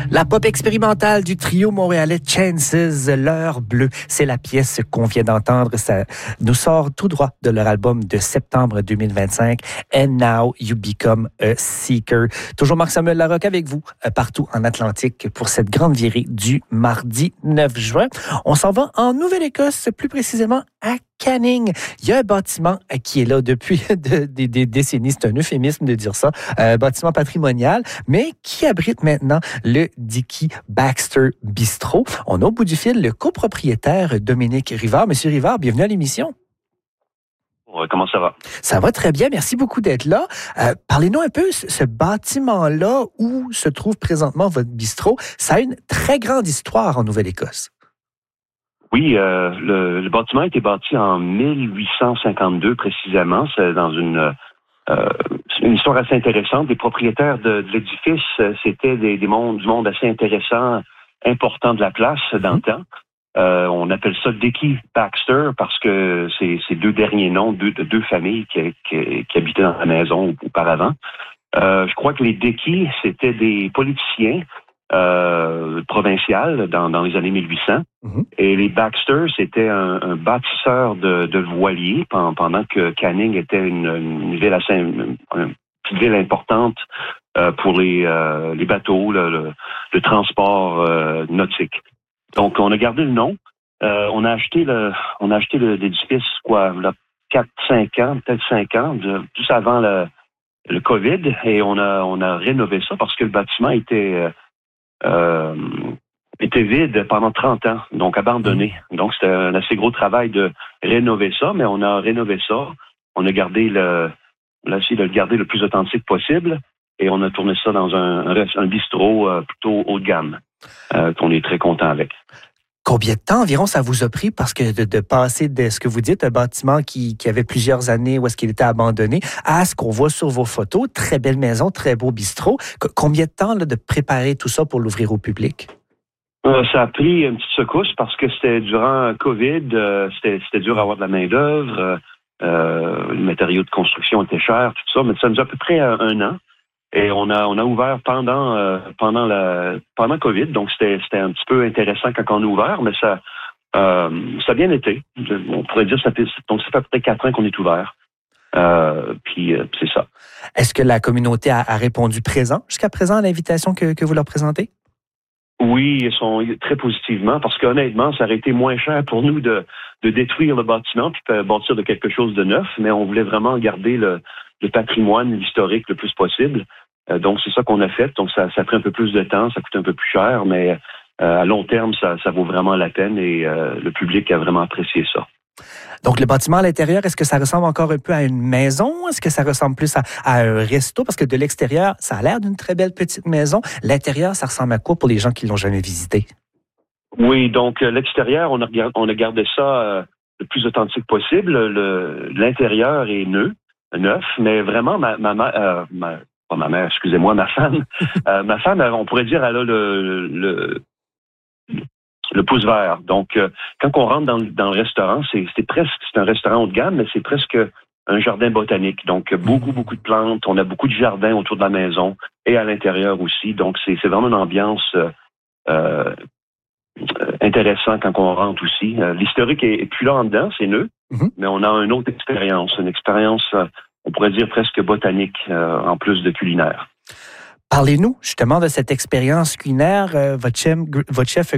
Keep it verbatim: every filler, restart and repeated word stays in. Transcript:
La pop expérimentale du trio montréalais Chances, L'heure bleue, c'est la pièce qu'on vient d'entendre. Ça nous sort tout droit de leur album de septembre deux mille vingt-cinq, And Now You Become a Seeker. Toujours Marc-Samuel Larocque avec vous, partout en Atlantique, pour cette grande virée du mardi neuf juin. On s'en va en Nouvelle-Écosse, plus précisément à Canning. Il y a un bâtiment qui est là depuis de, de, des décennies, c'est un euphémisme de dire ça, un bâtiment patrimonial, mais qui abrite maintenant le Dickey Baxter Bistro. On a au bout du fil le copropriétaire Dominique Rivard. Monsieur Rivard, bienvenue à l'émission. Comment ça va? Ça va très bien. Merci beaucoup d'être là. Euh, parlez-nous un peu, ce bâtiment-là où se trouve présentement votre bistrot, ça a une très grande histoire en Nouvelle-Écosse. Oui, euh, le, le bâtiment a été bâti en mille huit cent cinquante-deux précisément. C'est dans une, euh, une histoire assez intéressante. Les propriétaires de, de l'édifice, c'était des, des mondes, du monde assez intéressant, important de la place dans le temps. Euh, on appelle ça Dickey Baxter parce que c'est, c'est deux derniers noms de deux, deux familles qui, qui, qui habitaient dans la maison auparavant. Euh, je crois que les Dickey, c'était des politiciens euh, provinciaux dans, dans les années mille huit cents. Mm-hmm. Et les Baxter, c'était un, un bâtisseur de, de voiliers pendant, pendant que Canning était une, une ville assez une, une petite ville importante euh, pour les, euh, les bateaux, le, le, le transport euh, nautique. Donc, on a gardé le nom. Euh, on a acheté le, on a acheté le, l'édifice, quoi, là, quatre, cinq ans, peut-être cinq ans, de, juste avant le, le COVID, et on a, on a rénové ça parce que le bâtiment était, euh, était vide pendant trente ans, donc abandonné. Donc, c'était un assez gros travail de rénover ça, mais on a rénové ça. On a gardé le, on a essayé de le garder le plus authentique possible, et on a tourné ça dans un, un, un bistrot euh, plutôt haut de gamme. Euh, qu'on est très content avec. Combien de temps environ ça vous a pris? Parce que de, de passer de ce que vous dites, un bâtiment qui, qui avait plusieurs années où est-ce qu'il était abandonné, à ce qu'on voit sur vos photos, très belle maison, très beau bistrot. C- combien de temps là, de préparer tout ça pour l'ouvrir au public? Euh, ça a pris une petite secousse parce que c'était durant COVID, euh, c'était, c'était dur à avoir de la main-d'œuvre, euh, les matériaux de construction étaient chers, tout ça, mais ça nous a à peu près un, un an. Et on a on a ouvert pendant euh, pendant la pendant COVID, donc c'était c'était un petit peu intéressant quand on a ouvert, mais ça euh, ça a bien été. On pourrait dire ça fait donc ça fait peut-être quatre ans qu'on est ouvert. Euh, puis euh, c'est ça. Est-ce que la communauté a, a répondu présent jusqu'à présent à l'invitation que que vous leur présentez? Oui, ils sont très positivement parce qu'honnêtement, ça aurait été moins cher pour nous de de détruire le bâtiment puis de bâtir de quelque chose de neuf, mais on voulait vraiment garder le le patrimoine, l'historique le plus possible. Euh, donc, c'est ça qu'on a fait. Donc, ça, ça a pris un peu plus de temps, ça coûte un peu plus cher, mais euh, à long terme, ça, ça vaut vraiment la peine et euh, le public a vraiment apprécié ça. Donc, le bâtiment à l'intérieur, est-ce que ça ressemble encore un peu à une maison? Est-ce que ça ressemble plus à, à un resto? Parce que de l'extérieur, ça a l'air d'une très belle petite maison. L'intérieur, ça ressemble à quoi pour les gens qui ne l'ont jamais visité? Oui, donc euh, l'extérieur, on a, on a gardé ça euh, le plus authentique possible. Le, l'intérieur est neuf. neuf, mais vraiment, ma, ma, euh, ma, pas ma mère, excusez-moi, ma femme, euh, ma femme, on pourrait dire, elle a le, le, le pouce vert. Donc, euh, quand on rentre dans, dans le restaurant, c'est, c'est presque, c'est un restaurant haut de gamme, mais c'est presque un jardin botanique. Donc, beaucoup, beaucoup de plantes. On a beaucoup de jardins autour de la maison et à l'intérieur aussi. Donc, c'est, c'est vraiment une ambiance euh, euh, intéressant quand on rentre aussi. Euh, l'historique est, est plus là en dedans, c'est neuf, mm-hmm. mais on a une autre expérience, une expérience, euh, on pourrait dire presque botanique, euh, en plus de culinaire. Parlez-nous justement de cette expérience culinaire. Euh, votre chef, votre chef